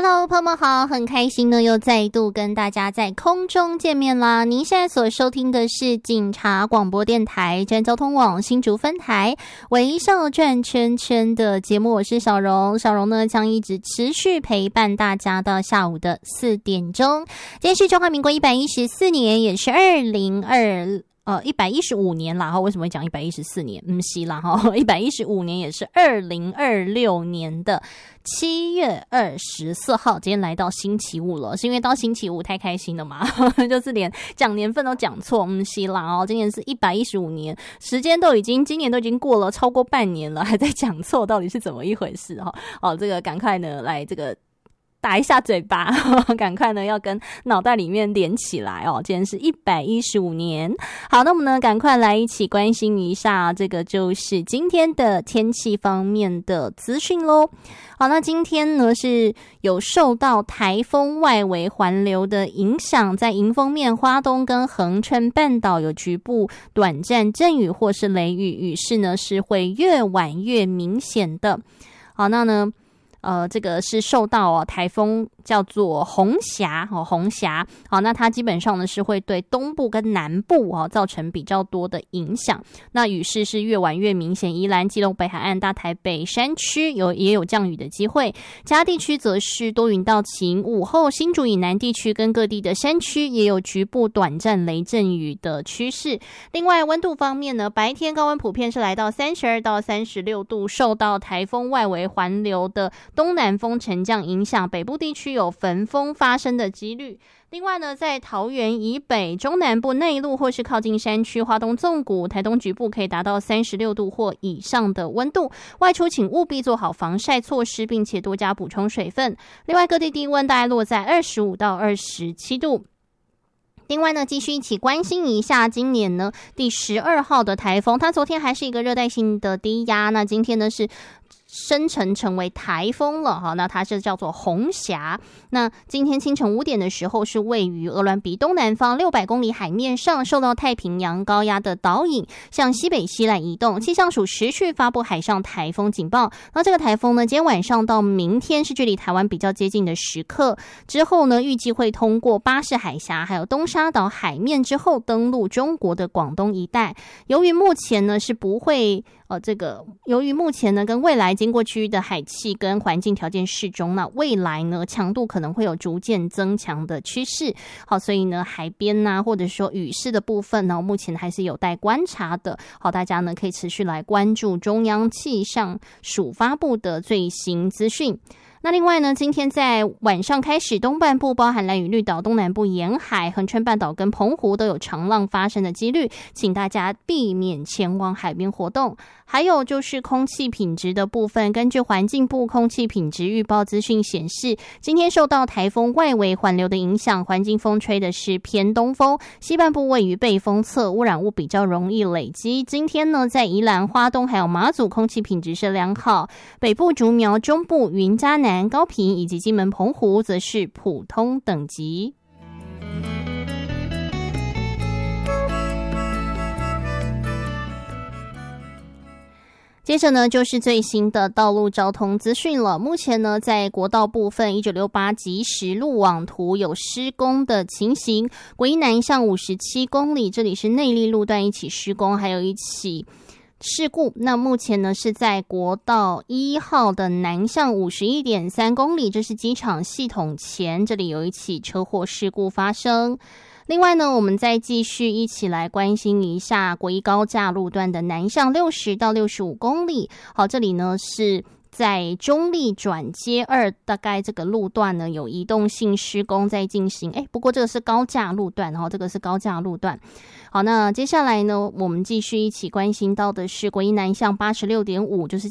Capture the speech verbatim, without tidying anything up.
Hello， 朋友们好，很开心呢，又再度跟大家在空中见面啦。您现在所收听的是警察广播电台真交通网新竹分台微笑转圈圈的节目，我是小荣。小荣呢将一直持续陪伴大家到下午的四点钟。今天是中华民国一百一十四年，也是二零二。呃，一百一十五年啦，哈，为什么会讲一百一十四年？嗯，是啦，哈，一百一十五年也是二零二六年的七月二十四号，今天来到星期五了，是因为到星期五太开心了嘛，就是连讲年份都讲错，嗯，是啦，哦，今年是一百一十五年，时间都已经，今年都已经过了超过半年了，还在讲错，到底是怎么一回事哈？哦，这个赶快呢，来这个。打一下嘴巴，赶快呢要跟脑袋里面连起来哦。今天是一百一十五年，好，那我们呢赶快来一起关心一下这个就是今天的天气方面的资讯咯。好，那今天呢是有受到台风外围环流的影响，在迎风面花东跟恒春半岛有局部短暂阵雨或是雷雨，雨势呢是会越晚越明显的。好，那呢呃，这个是受到哦台风叫做红霞哦，红霞好，那它基本上呢是会对东部跟南部哦造成比较多的影响。那雨势是越晚越明显，宜兰、基隆北海岸、大台北山区有也有降雨的机会，其他地区则是多云到晴。午后新竹以南地区跟各地的山区也有局部短暂雷阵雨的趋势。另外温度方面呢，白天高温普遍是来到三十二到三十六度，受到台风外围环流的东南风沉降影响，北部地区有焚风发生的几率。另外呢，在桃园以北、中南部内陆或是靠近山区、花东纵谷、台东局部可以达到三十六度或以上的温度。外出请务必做好防晒措施，并且多加补充水分。另外，各地低温大概落在二十五到二十七度。另外呢，继续一起关心一下今年呢第十二号的台风，它昨天还是一个热带性的低压，那今天呢是生成成为台风了哈，那它是叫做红霞。那今天清晨五点的时候，是位于鹅銮鼻东南方六百公里海面上，受到太平洋高压的导引，向西北西来移动。气象署持续发布海上台风警报。那这个台风呢，今天晚上到明天是距离台湾比较接近的时刻，之后呢，预计会通过巴士海峡还有东沙岛海面之后，登陆中国的广东一带。由于目前呢是不会呃这个，由于目前呢跟未来经过区域的海气跟环境条件适中，那未来呢强度可能会有逐渐增强的趋势。好，所以呢海边啊或者说雨势的部分呢，目前还是有待观察的。好，大家呢可以持续来关注中央气象署发布的最新资讯。那另外呢，今天在晚上开始，东半部包含兰屿绿岛、东南部沿海、恒春半岛跟澎湖都有长浪发生的几率，请大家避免前往海边活动。还有就是空气品质的部分，根据环境部空气品质预报资讯显示，今天受到台风外围环流的影响，环境风吹的是偏东风，西半部位于背风侧，污染物比较容易累积。今天呢，在宜兰、花东还有马祖空气品质是良好，北部竹苗、中部云嘉南、高屏以及金门、澎湖则是普通等级。接着呢，就是最新的道路交通资讯了。目前呢，在国道部分一九六八即时路网图有施工的情形，国一南向五十七公里，这里是内壢路段一起施工，还有一起事故。那目前呢是在国道一号的南向 五十一点三公里，这是机场系统前，这里有一起车祸事故发生。另外呢，我们再继续一起来关心一下国一高架路段的南向六十到六十五公里。好，这里呢是在中立转接二，大概这个路段呢有移动性施工在进行。哎，不过这个是高架路段，然后这个是高架路段。好，那接下来呢，我们继续一起关心到的是国一南向 八十六点五，就是